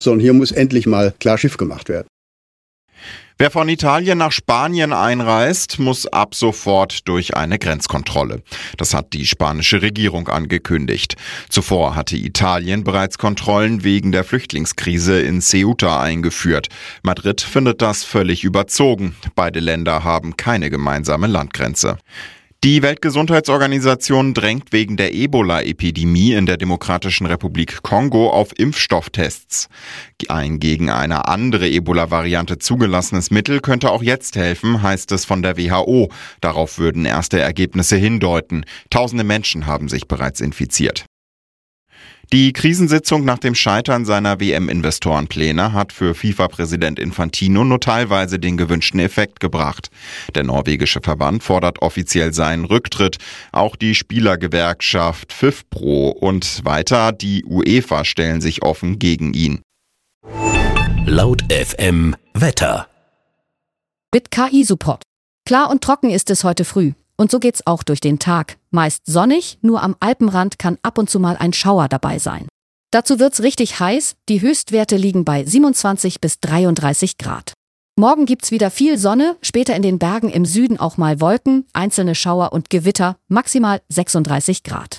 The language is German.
sondern hier muss endlich mal klar Schiff gemacht werden. Wer von Italien nach Spanien einreist, muss ab sofort durch eine Grenzkontrolle. Das hat die spanische Regierung angekündigt. Zuvor hatte Italien bereits Kontrollen wegen der Flüchtlingskrise in Ceuta eingeführt. Madrid findet das völlig überzogen. Beide Länder haben keine gemeinsame Landgrenze. Die Weltgesundheitsorganisation drängt wegen der Ebola-Epidemie in der Demokratischen Republik Kongo auf Impfstofftests. Ein gegen eine andere Ebola-Variante zugelassenes Mittel könnte auch jetzt helfen, heißt es von der WHO. Darauf würden erste Ergebnisse hindeuten. Tausende Menschen haben sich bereits infiziert. Die Krisensitzung nach dem Scheitern seiner WM-Investorenpläne hat für FIFA-Präsident Infantino nur teilweise den gewünschten Effekt gebracht. Der norwegische Verband fordert offiziell seinen Rücktritt. Auch die Spielergewerkschaft FIFPro und weiter die UEFA stellen sich offen gegen ihn. Laut FM Wetter. Mit KI-Support. Klar und trocken ist es heute früh. Und so geht's auch durch den Tag. Meist sonnig, nur am Alpenrand kann ab und zu mal ein Schauer dabei sein. Dazu wird's richtig heiß. Die Höchstwerte liegen bei 27 bis 33 Grad. Morgen gibt's wieder viel Sonne, später in den Bergen im Süden auch mal Wolken, einzelne Schauer und Gewitter, maximal 36 Grad.